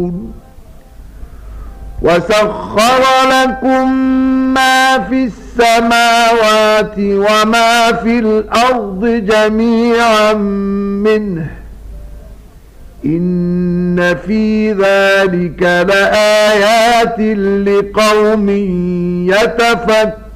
وسخر لكم ما في السماوات وما في الأرض جميعا منه إن في ذلك لآيات لقوم يتفكرون.